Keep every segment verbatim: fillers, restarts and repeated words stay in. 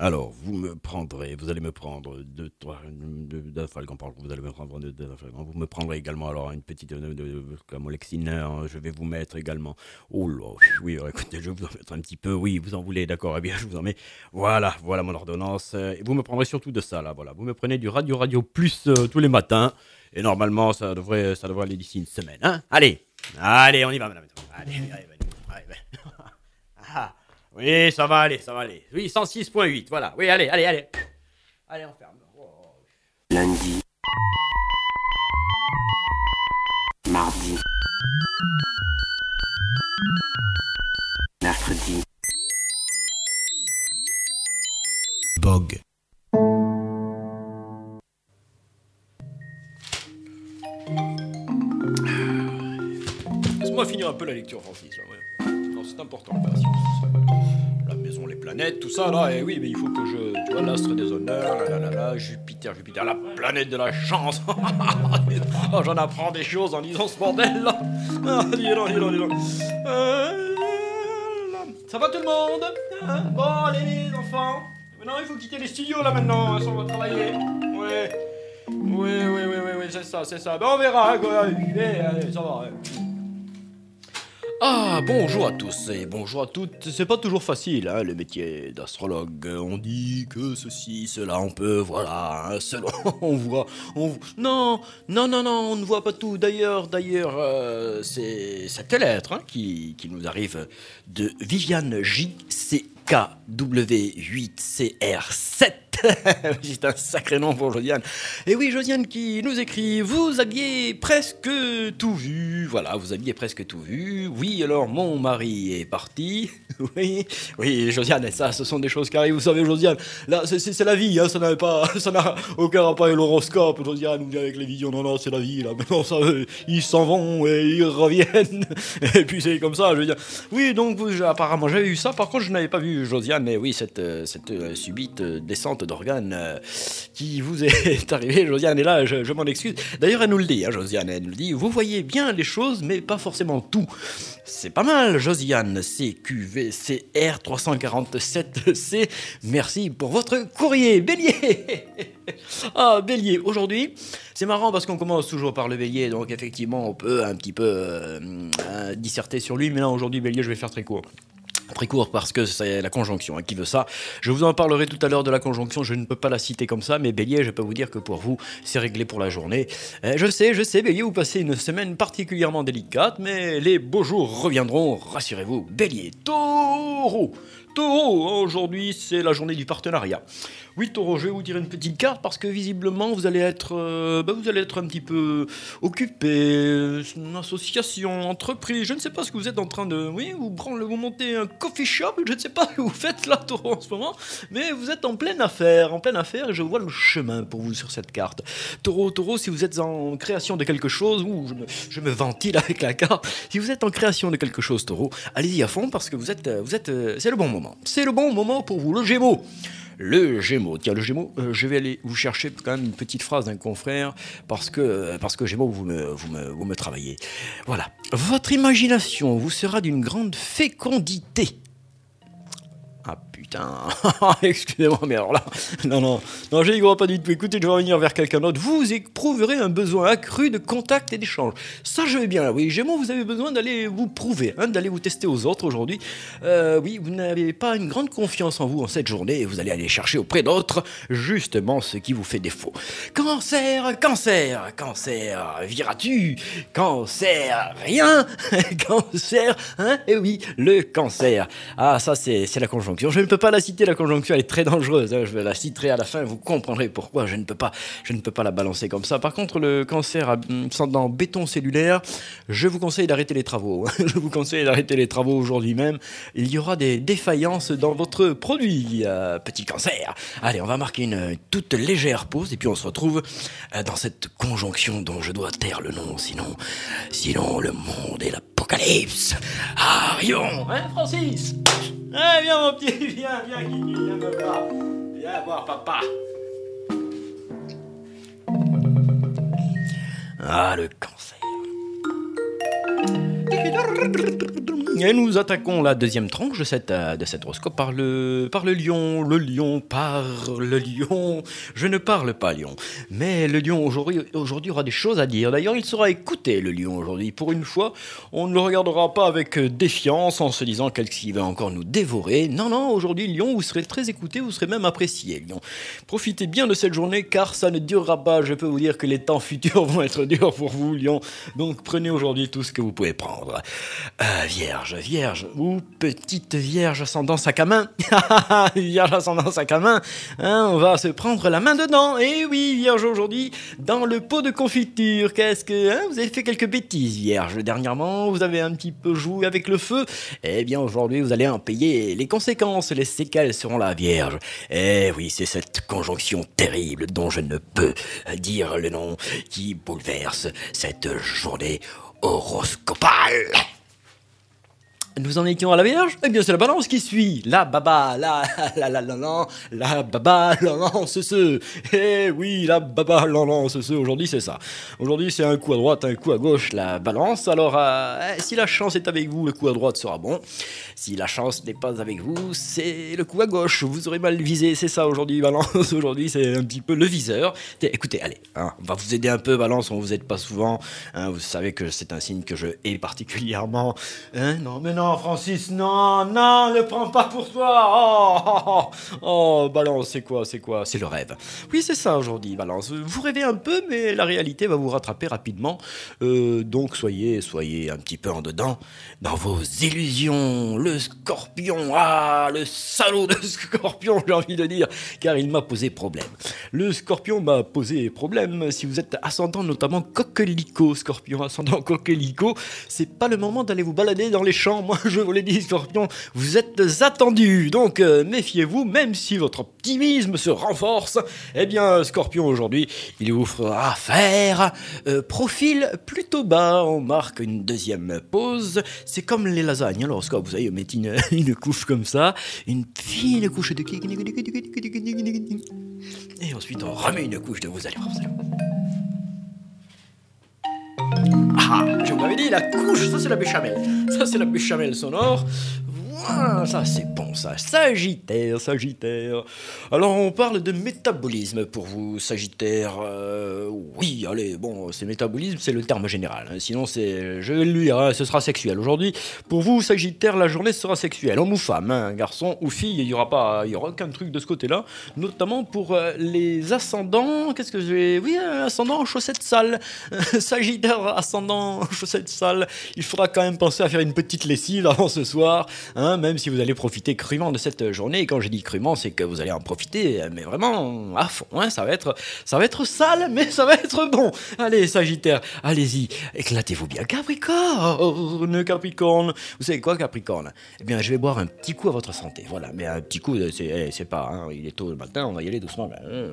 Alors, vous me prendrez, vous allez me prendre deux, trois, deux, deux Falcon, pardon, vous allez me prendre deux, deux Falcon. Vous me prendrez également alors une petite, de, de, de, comme Lexiner, hein, je vais vous mettre également. Oh là, oui, alors, écoutez, je vais vous en mettre un petit peu. Oui, vous en voulez, d'accord, eh bien, je vous en mets. Voilà, voilà mon ordonnance. Et vous me prendrez surtout de ça, là, voilà. Vous me prenez du Radio Radio Plus euh, tous les matins. Et normalement, ça devrait, ça devrait aller d'ici une semaine, hein. Allez, allez, on y va, madame. Allez, allez, allez, allez, allez. Ah. Oui, ça va aller, ça va aller. Oui, cent six point huit, voilà. Oui, allez, allez, allez. Allez, on ferme. Oh. Lundi. Mardi. Mercredi. Bog. Laisse-moi finir un peu la lecture, Francis. Là, ouais. Non, c'est important, la science. La maison, les planètes, tout ça, là. Et oui, mais il faut que je... Tu vois, l'astre des honneurs, là, là, là, là, Jupiter, Jupiter, la planète de la chance. Oh, j'en apprends des choses en lisant ce bordel, là. Ah, dis donc, dis donc, dis donc. Euh, là. Ça va tout le monde, hein? Bon, allez, les enfants. Maintenant, il faut quitter les studios, là, maintenant, hein, si on va travailler. Ouais. Oui, oui, oui, oui, oui, c'est ça, c'est ça. Ben, on verra, quoi. Allez, allez, ça va, ouais. Ah, bonjour à tous et bonjour à toutes. C'est pas toujours facile, hein, le métier d'astrologue. On dit que ceci, cela, on peut, voilà, hein, selon, on voit, on... Non, non, non, non, on ne voit pas tout. D'ailleurs, d'ailleurs, euh, c'est cette lettre hein, qui, qui nous arrive de Viviane J C K W huit C R sept. C'est un sacré nom pour Josiane. Et oui, Josiane qui nous écrit: vous aviez presque tout vu. Voilà, vous aviez presque tout vu. Oui, alors mon mari est parti. Oui, oui, Josiane, ça, ce sont des choses qui arrivent. Vous savez, Josiane, là, c'est, c'est, c'est la vie. Hein, ça n'a pas, ça n'a aucun rapport avec l'horoscope. Josiane nous dit avec les visions. Non, non, c'est la vie. Là, mais non, ça, ils s'en vont et ils reviennent. Et puis c'est comme ça. Je veux dire. Oui, donc vous, apparemment, j'avais vu ça. Par contre, je n'avais pas vu Josiane. Mais oui, cette, cette euh, subite euh, descente d'organes euh, qui vous est arrivée, Josiane. Et là, je, je m'en excuse. D'ailleurs, elle nous le dit, hein, Josiane. Elle nous le dit. Vous voyez bien les choses, mais pas forcément tout. C'est pas mal, Josiane. C Q V C R trois cent quarante-sept C. Merci pour votre courrier, Bélier. Ah, Bélier, aujourd'hui, c'est marrant parce qu'on commence toujours par le Bélier, donc effectivement, on peut un petit peu euh, euh, disserter sur lui, mais là, aujourd'hui, Bélier, je vais faire très court. Très court parce que c'est la conjonction hein, qui veut ça. Je vous en parlerai tout à l'heure de la conjonction, je ne peux pas la citer comme ça, mais Bélier, je peux vous dire que pour vous, c'est réglé pour la journée. Euh, je sais, je sais, Bélier, vous passez une semaine particulièrement délicate, mais les beaux jours reviendront, rassurez-vous. Bélier, Taureau, Taureau, aujourd'hui c'est la journée du partenariat. Oui, Taureau, je vais vous tirer une petite carte parce que visiblement vous allez être, euh, bah, vous allez être un petit peu occupé, une association, entreprise, je ne sais pas ce que vous êtes en train de, oui, vous prendre, vous montez un coffee shop, je ne sais pas ce que vous faites là, Taureau, en ce moment, mais vous êtes en pleine affaire, en pleine affaire, et je vois le chemin pour vous sur cette carte. Taureau, Taureau, si vous êtes en création de quelque chose, ouh, je me, je me ventile avec la carte, si vous êtes en création de quelque chose, Taureau, allez-y à fond parce que vous êtes, vous êtes, c'est le bon moment, c'est le bon moment pour vous, le Gémeaux. Le Gémeaux, tiens, le Gémeaux, euh, je vais aller vous chercher quand même une petite phrase d'un confrère, parce que, parce que Gémeaux, vous me, vous, me, vous me travaillez. Voilà. Votre imagination vous sera d'une grande fécondité. Ah putain, excusez-moi, mais alors là, non, non, non, je n'y crois pas du tout. Écoutez, je vais revenir vers quelqu'un d'autre. Vous éprouverez un besoin accru de contact et d'échange. Ça, je vais bien là. Oui, Gémeaux, vous avez besoin d'aller vous prouver, hein, d'aller vous tester aux autres aujourd'hui. Euh, oui, vous n'avez pas une grande confiance en vous en cette journée et vous allez aller chercher auprès d'autres justement ce qui vous fait défaut. Cancer, cancer, cancer, viras-tu? Cancer, rien. Cancer, hein? Eh oui, le cancer. Ah, ça, c'est, c'est la conjonction. Je ne peux pas la citer, la conjonction, elle est très dangereuse. Hein. Je la citerai à la fin, vous comprendrez pourquoi je ne peux pas, je ne peux pas la balancer comme ça. Par contre, le cancer ascendant béton cellulaire, je vous conseille d'arrêter les travaux. Je vous conseille d'arrêter les travaux aujourd'hui même. Il y aura des défaillances dans votre produit, euh, petit cancer. Allez, on va marquer une toute légère pause et puis on se retrouve dans cette conjonction dont je dois taire le nom, sinon, sinon le monde est l'apocalypse. Arrivons, hein, Francis? Eh, viens mon petit, viens, viens Kiki, viens me voir. Viens voir papa. Ah, le cancer. Et nous attaquons la deuxième tranche de cette, euh, de cet horoscope par le, par le lion. Le lion, par le lion. Je ne parle pas lion. Mais le lion aujourd'hui, aujourd'hui aura des choses à dire. D'ailleurs, il sera écouté, le lion, aujourd'hui. Pour une fois, on ne le regardera pas avec défiance en se disant qu'il va encore nous dévorer. Non, non, aujourd'hui, lion, vous serez très écouté, vous serez même apprécié, lion. Profitez bien de cette journée car ça ne durera pas. Je peux vous dire que les temps futurs vont être durs pour vous, lion. Donc prenez aujourd'hui tout ce que vous pouvez prendre. Euh, vierge, vierge, ou petite vierge ascendant sac à main. Vierge ascendant sac à main, hein, on va se prendre la main dedans. Et oui, vierge, aujourd'hui, dans le pot de confiture, qu'est-ce que... Hein, vous avez fait quelques bêtises, vierge. Dernièrement, vous avez un petit peu joué avec le feu. Eh bien, aujourd'hui, vous allez en payer les conséquences. Les séquelles seront là, vierge. Eh oui, c'est cette conjonction terrible dont je ne peux dire le nom qui bouleverse cette journée horoscopale. Nous en étions à la Vierge. Eh bien, c'est la Balance qui suit. La baba, la la la la la, la baba, la lance ce. Eh oui, la baba, la lance ce. Aujourd'hui, c'est ça. Aujourd'hui, c'est un coup à droite, un coup à gauche, la Balance. Alors, euh, si la chance est avec vous, le coup à droite sera bon. Si la chance n'est pas avec vous, c'est le coup à gauche. Vous aurez mal visé, c'est ça aujourd'hui, Balance. Aujourd'hui, c'est un petit peu le viseur. Écoutez, allez, hein, on va vous aider un peu, Balance. On vous aide pas souvent. Hein, vous savez que c'est un signe que je hais particulièrement. Hein, non, mais non. Non, Francis, non, non, ne prends pas pour toi. Oh, oh, oh, oh, Balance, c'est quoi, c'est quoi? C'est le rêve. Oui, c'est ça aujourd'hui, Balance. Vous rêvez un peu, mais la réalité va vous rattraper rapidement. Euh, donc soyez, soyez un petit peu en dedans dans vos illusions. Le Scorpion, ah, le salaud de Scorpion, j'ai envie de dire, car il m'a posé problème. Le Scorpion m'a posé problème. Si vous êtes ascendant, notamment coquelicot, Scorpion, ascendant coquelicot, c'est pas le moment d'aller vous balader dans les champs. Moi, je vous l'ai dit, Scorpion, vous êtes attendus. Donc, euh, méfiez-vous, même si votre optimisme se renforce. Eh bien, Scorpion, aujourd'hui, il vous fera faire euh, profil plutôt bas. On marque une deuxième pause. C'est comme les lasagnes. Alors, vous savez, on met une, une couche comme ça, une fine couche de... Et ensuite, on remet une couche de... Vous allez voir, vous allez voir. Ah, je vous l'avais dit, la couche, ça c'est la béchamel. Ça c'est la béchamel sonore. Voilà, ça c'est bon ça. Sagittaire, Sagittaire. Alors on parle de métabolisme pour vous, Sagittaire. Euh, oui, allez, bon, c'est métabolisme, c'est le terme général. Hein. Sinon c'est, je vais le lire, hein, ce sera sexuel. Aujourd'hui, pour vous, Sagittaire, la journée sera sexuelle. Homme ou femme, hein, garçon ou fille, il y aura pas, il y aura aucun truc de ce côté-là. Notamment pour euh, les ascendants. Qu'est-ce que je vais, oui, euh, ascendant en chaussettes sales. Sagittaire, ascendant en chaussettes sales. Il faudra quand même penser à faire une petite lessive avant ce soir. Hein. Même si vous allez profiter crûment de cette journée. Et quand je dis crûment, c'est que vous allez en profiter, mais vraiment à fond. Hein. Ça va être, ça va être sale, mais ça va être bon. Allez, Sagittaire, allez-y, éclatez-vous bien. Capricorne, Capricorne. Vous savez quoi, Capricorne? Eh bien, je vais boire un petit coup à votre santé. Voilà, mais un petit coup, c'est, c'est pas, hein, il est tôt le matin, on va y aller doucement.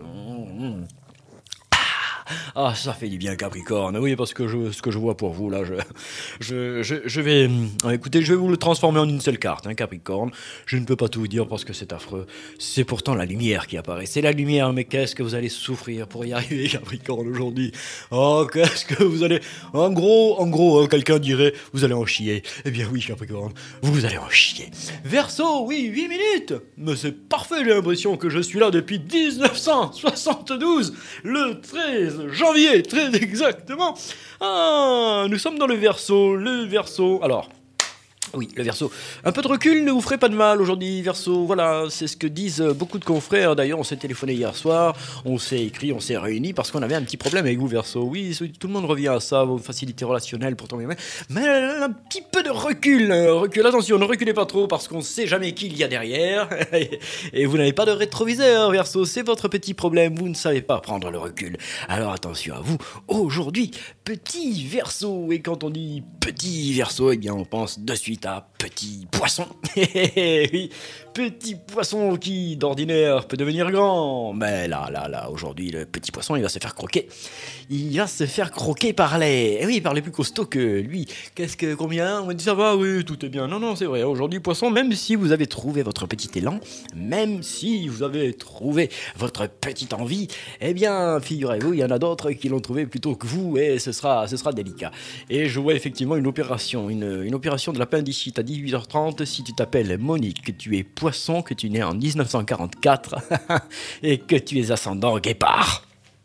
Ah, ça fait du bien, Capricorne. Oui, parce que je, ce que je vois pour vous, là, je, je, je, je vais... Écoutez, je vais vous le transformer en une seule carte, hein, Capricorne. Je ne peux pas tout vous dire parce que c'est affreux. C'est pourtant la lumière qui apparaît. C'est la lumière, mais qu'est-ce que vous allez souffrir pour y arriver, Capricorne, aujourd'hui? Oh, qu'est-ce que vous allez... En gros, en gros, hein, quelqu'un dirait, vous allez en chier. Eh bien oui, Capricorne, vous allez en chier. Verseau, oui, huit minutes. Mais c'est parfait, j'ai l'impression que je suis là depuis dix-neuf cent soixante-douze, le treize janvier, très exactement. Ah, nous sommes dans le Verseau, le Verseau. Alors, oui, le Verseau. Un peu de recul ne vous ferait pas de mal aujourd'hui, Verseau. Voilà, c'est ce que disent beaucoup de confrères. D'ailleurs, on s'est téléphoné hier soir, on s'est écrit, on s'est réunis parce qu'on avait un petit problème avec vous, Verseau. Oui, tout le monde revient à ça, vos facilités relationnelles pour tomber. Mais un petit peu de recul. Recul, attention, ne reculez pas trop parce qu'on ne sait jamais qui il y a derrière. Et vous n'avez pas de rétroviseur, Verseau. C'est votre petit problème. Vous ne savez pas prendre le recul. Alors attention à vous. Aujourd'hui, petit Verseau. Et quand on dit petit Verseau, eh bien, on pense de suite à petit poisson. Oui, petit poisson qui d'ordinaire peut devenir grand, mais là là là aujourd'hui le petit poisson il va se faire croquer il va se faire croquer par les oui par les plus costauds que lui. Qu'est-ce que combien? On m'a dit ça va, oui, tout est bien. Non non, c'est vrai, aujourd'hui poisson, même si vous avez trouvé votre petit élan, même si vous avez trouvé votre petite envie, eh bien figurez-vous, il y en a d'autres qui l'ont trouvé plus tôt que vous et ce sera ce sera délicat. Et je vois effectivement une opération une, une opération de l'appendicite d'ici à dix-huit heures trente, si tu t'appelles Monique, que tu es poisson, que tu es né en dix-neuf cent quarante-quatre et que tu es ascendant guépard.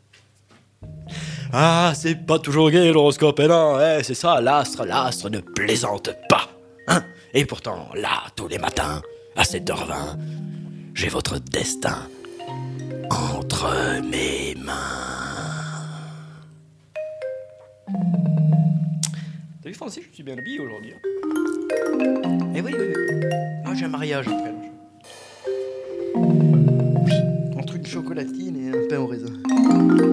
Ah, c'est pas toujours gai l'horoscope, hein, non, eh, c'est ça, l'astre, l'astre ne plaisante pas. Hein. Et pourtant, là, tous les matins, à sept heures vingt, j'ai votre destin entre mes mains. T'as vu, Francis, je suis bien habillé aujourd'hui. Eh oui, oui, oui. Moi, j'ai un mariage après. Oui, entre une chocolatine et un pain au raisin.